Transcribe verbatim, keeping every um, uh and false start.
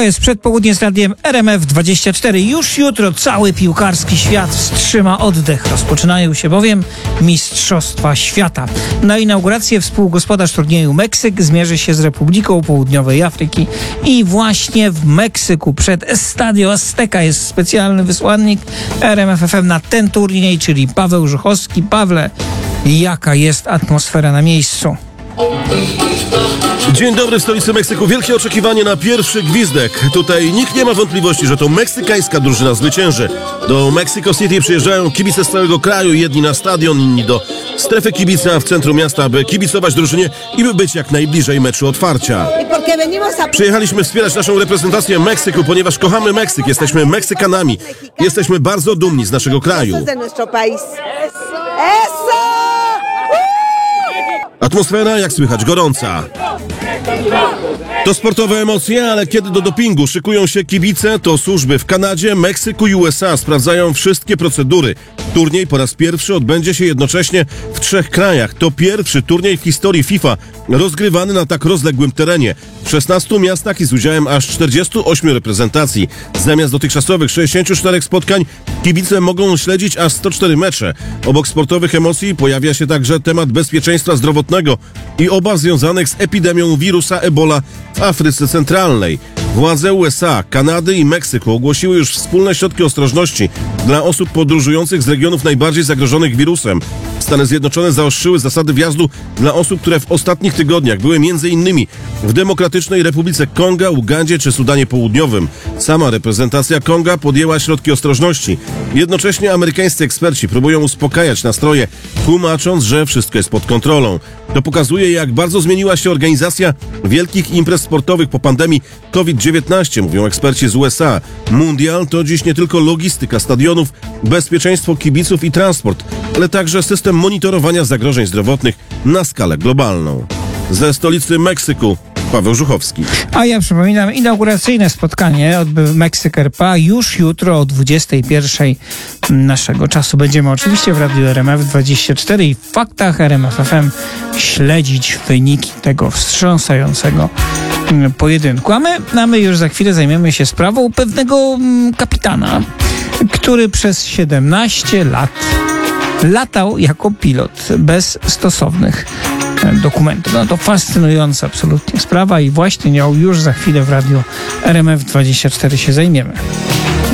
To jest przedpołudnie z radiem R M F dwadzieścia cztery. Już jutro cały piłkarski świat wstrzyma oddech. Rozpoczynają się bowiem Mistrzostwa Świata. Na inaugurację współgospodarz turnieju Meksyk zmierzy się z Republiką Południowej Afryki. I właśnie w Meksyku przed Estadio Azteca jest specjalny wysłannik R M F F M na ten turniej, czyli Paweł Żuchowski. Pawle, jaka jest atmosfera na miejscu? Dzień dobry w stolicy Meksyku. Wielkie oczekiwanie na pierwszy gwizdek. Tutaj nikt nie ma wątpliwości, że to meksykańska drużyna zwycięży. Do Mexico City przyjeżdżają kibice z całego kraju. Jedni na stadion, inni do strefy kibica w centrum miasta, aby kibicować drużynie i by być jak najbliżej meczu otwarcia. Przyjechaliśmy wspierać naszą reprezentację Meksyku, ponieważ kochamy Meksyk. Jesteśmy Meksykanami. Jesteśmy bardzo dumni z naszego kraju. Atmosfera, jak słychać, gorąca. To sportowe emocje, ale kiedy do dopingu szykują się kibice, to służby w Kanadzie, Meksyku i U S A sprawdzają wszystkie procedury. Turniej po raz pierwszy odbędzie się jednocześnie w trzech krajach. To pierwszy turniej w historii FIFA rozgrywany na tak rozległym terenie. W szesnastu miastach i z udziałem aż czterdziestu ośmiu reprezentacji. Zamiast dotychczasowych sześćdziesięciu czterech spotkań kibice mogą śledzić aż sto cztery mecze. Obok sportowych emocji pojawia się także temat bezpieczeństwa zdrowotnego i obaw związanych z epidemią wirusa Ebola w Afryce Centralnej. Władze U S A, Kanady i Meksyku ogłosiły już wspólne środki ostrożności dla osób podróżujących z regionów najbardziej zagrożonych wirusem. Stany Zjednoczone zaostrzyły zasady wjazdu dla osób, które w ostatnich tygodniach były między innymi w Demokratycznej Republice Konga, Ugandzie czy Sudanie Południowym. Sama reprezentacja Konga podjęła środki ostrożności. Jednocześnie amerykańscy eksperci próbują uspokajać nastroje, tłumacząc, że wszystko jest pod kontrolą. To pokazuje, jak bardzo zmieniła się organizacja wielkich imprez sportowych po pandemii COVID dziewiętnaście, mówią eksperci z U S A. Mundial to dziś nie tylko logistyka stadionów, bezpieczeństwo kibiców i transport, ale także system monitorowania zagrożeń zdrowotnych na skalę globalną. Ze stolicy Meksyku Paweł Żuchowski. A ja przypominam, inauguracyjne spotkanie odbywa Meksyk R P A już jutro o dwudziestej pierwszej naszego czasu. Będziemy oczywiście w radiu R M F dwadzieścia cztery i w faktach R M F F M śledzić wyniki tego wstrząsającego pojedynku. A my, a my już za chwilę zajmiemy się sprawą pewnego kapitana, który przez siedemnaście lat latał jako pilot bez stosownych dokumentów. No to fascynująca absolutnie sprawa i właśnie nią już za chwilę w radiu R M F dwadzieścia cztery się zajmiemy.